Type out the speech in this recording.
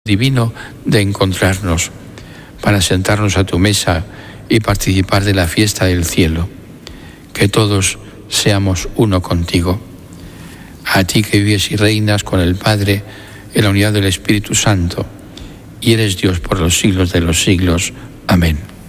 divino de encontrarnos para sentarnos a tu mesa y participar de la fiesta del cielo. Que todos seamos uno contigo. A ti que vives y reinas con el Padre en la unidad del Espíritu Santo, y eres Dios por los siglos de los siglos. Amén.